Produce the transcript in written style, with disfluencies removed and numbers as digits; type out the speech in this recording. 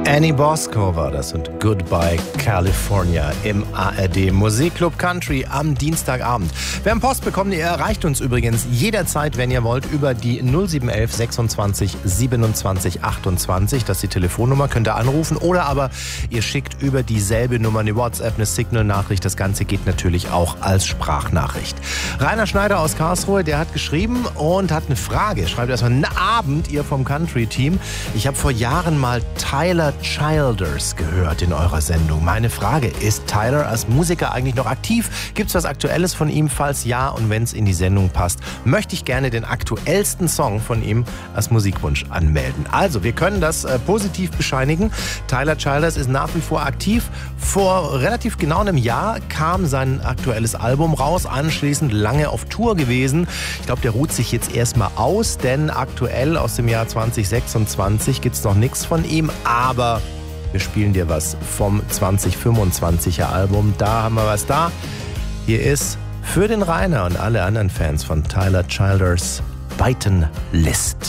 Annie Bosco war das und Goodbye California im ARD Musikclub Country am Dienstagabend. Wir haben Post bekommen, ihr erreicht uns übrigens jederzeit, wenn ihr wollt, über die 0711 26 27 28. Das ist die Telefonnummer, könnt ihr anrufen oder aber ihr schickt über dieselbe Nummer eine WhatsApp, eine Signal-Nachricht. Das Ganze geht natürlich auch als Sprachnachricht. Rainer Schneider aus Karlsruhe, der hat geschrieben und hat eine Frage. Schreibt erstmal: Guten Abend, ihr vom Country-Team. Ich habe vor Jahren mal Tyler Childers gehört in eurer Sendung. Meine Frage, ist Tyler als Musiker eigentlich noch aktiv? Gibt's was Aktuelles von ihm? Falls ja und wenn es in die Sendung passt, möchte ich gerne den aktuellsten Song von ihm als Musikwunsch anmelden. Also, wir können das positiv bescheinigen. Tyler Childers ist nach wie vor aktiv. Vor relativ genau einem Jahr kam sein aktuelles Album raus, anschließend lange auf Tour gewesen. Ich glaube, der ruht sich jetzt erstmal aus, denn aktuell aus dem Jahr 2026 gibt's noch nichts von ihm, aber wir spielen dir was vom 2025er Album. Da haben wir was da. Hier ist für den Rainer und alle anderen Fans von Tyler Childers Biten List.